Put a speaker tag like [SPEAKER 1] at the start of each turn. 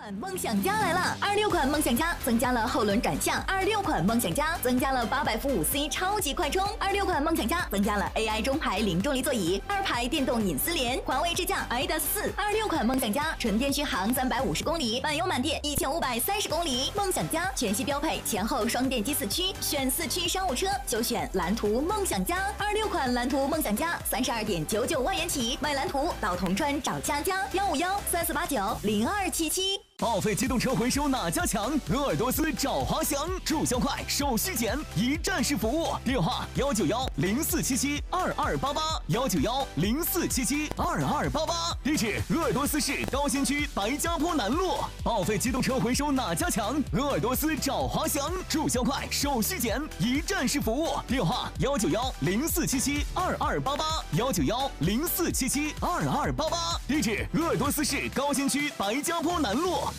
[SPEAKER 1] 款梦想家来了！26款梦想家增加了后轮转向，26款梦想家增加了800伏5C 超级快充，26款梦想家增加了 AI 中排零重力座椅，2排电动隐私联，华为智驾 i-4，26款梦想家纯电续航350公里，满油满电1530公里。梦想家全系标配前后双电机4驱，选4驱商务车就选蓝图梦想家。26款蓝图梦想家32.99万元起，买蓝图到铜川找佳佳15134890277。
[SPEAKER 2] 报废机动车回收哪家强？鄂尔多斯找华翔，注销快，手续简，一站式服务。电话19104772288，19104772288。地址鄂尔多斯市高新区白家坡南路。报废机动车回收哪家强？鄂尔多斯找华翔，注销快，手续简，一站式服务。电话19104772288，19104772288。地址鄂尔多斯市高新区白家坡南路。